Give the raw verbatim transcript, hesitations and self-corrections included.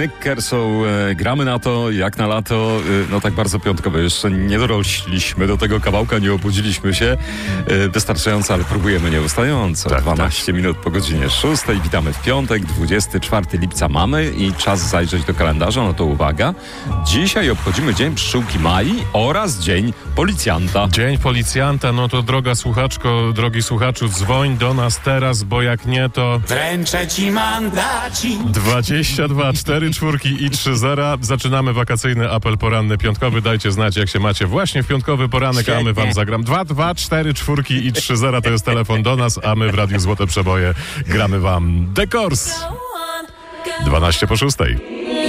Nykker są, e, gramy na to, jak na lato, e, no tak bardzo piątkowe. Jeszcze nie dorośliśmy do tego kawałka, nie obudziliśmy się e, wystarczająco, ale próbujemy nieustająco. Tak, dwanaście tak. minut po godzinie szóstej. Witamy w piątek, dwudziestego czwartego lipca mamy i czas zajrzeć do kalendarza. No to uwaga, dzisiaj obchodzimy Dzień Pszczółki Mai oraz Dzień Policjanta. Dzień Policjanta, no to droga słuchaczko, drogi słuchaczu, dzwoń do nas teraz, bo jak nie to... Wręczę ci mandacik. dwadzieścia dwa, cztery czwórki i trzy zera. Zaczynamy wakacyjny apel poranny piątkowy. Dajcie znać, jak się macie właśnie w piątkowy poranek, a my wam zagram. dwa dwa, cztery czwórki i trzy zera to jest telefon do nas, a my w Radiu Złote Przeboje gramy wam The Course. dwanaście po szóstej.